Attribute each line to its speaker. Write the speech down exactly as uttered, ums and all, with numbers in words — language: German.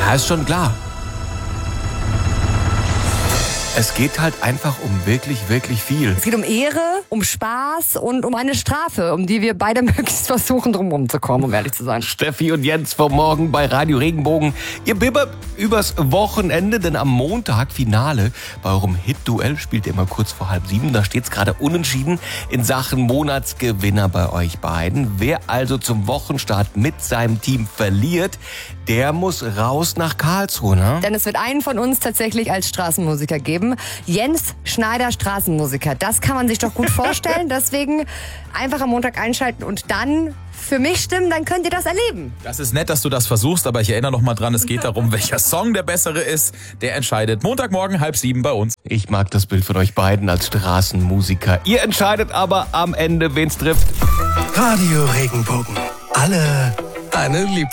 Speaker 1: Ja, ist schon klar. Es geht halt einfach um wirklich, wirklich viel.
Speaker 2: Es geht um Ehre, um Spaß und um eine Strafe, um die wir beide möglichst versuchen, drumherum zu kommen, um ehrlich zu sein.
Speaker 1: Steffi und Jens vom Morgen bei Radio Regenbogen. Ihr bibbert übers Wochenende, denn am Montag Finale bei eurem Hit-Duell spielt ihr immer kurz vor halb sieben. Da steht es gerade unentschieden in Sachen Monatsgewinner bei euch beiden. Wer also zum Wochenstart mit seinem Team verliert, der muss raus nach Karlsruhe, ne?
Speaker 2: Denn es wird einen von uns tatsächlich als Straßenmusiker geben. Jens Schneider, Straßenmusiker. Das kann man sich doch gut vorstellen. Deswegen einfach am Montag einschalten und dann für mich stimmen, dann könnt ihr das erleben.
Speaker 3: Das ist nett, dass du das versuchst, aber ich erinnere noch mal dran, es geht darum, welcher Song der bessere ist. Der entscheidet Montagmorgen halb sieben bei uns.
Speaker 1: Ich mag das Bild von euch beiden als Straßenmusiker. Ihr entscheidet aber am Ende, wen's trifft.
Speaker 4: Radio Regenbogen. Alle deine Lieblings